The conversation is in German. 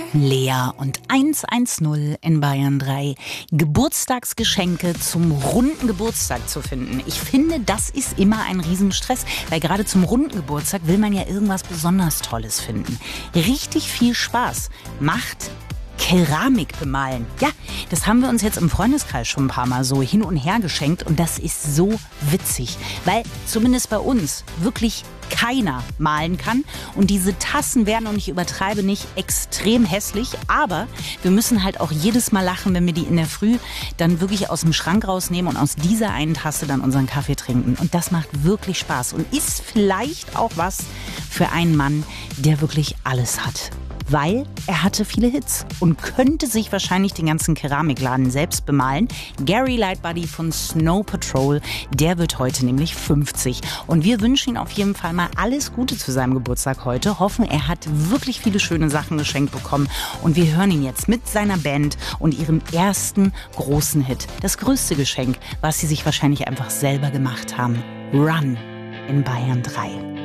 Lea und 110 in Bayern 3. Geburtstagsgeschenke zum runden Geburtstag zu finden. Ich finde, das ist immer ein Riesenstress, weil gerade zum runden Geburtstag will man ja irgendwas besonders Tolles finden. Richtig viel Spaß macht Keramik bemalen. Ja, das haben wir uns jetzt im Freundeskreis schon ein paar Mal so hin und her geschenkt und das ist so witzig, weil zumindest bei uns wirklich keiner malen kann und diese Tassen werden, und ich übertreibe nicht, extrem hässlich, aber wir müssen halt auch jedes Mal lachen, wenn wir die in der Früh dann wirklich aus dem Schrank rausnehmen und aus dieser einen Tasse dann unseren Kaffee trinken und das macht wirklich Spaß und ist vielleicht auch was für einen Mann, der wirklich alles hat. Weil er hatte viele Hits und könnte sich wahrscheinlich den ganzen Keramikladen selbst bemalen. Gary Lightbody von Snow Patrol, der wird heute nämlich 50. Und wir wünschen ihm auf jeden Fall mal alles Gute zu seinem Geburtstag heute. Hoffen, er hat wirklich viele schöne Sachen geschenkt bekommen. Und wir hören ihn jetzt mit seiner Band und ihrem ersten großen Hit. Das größte Geschenk, was sie sich wahrscheinlich einfach selber gemacht haben. Run in Bayern 3.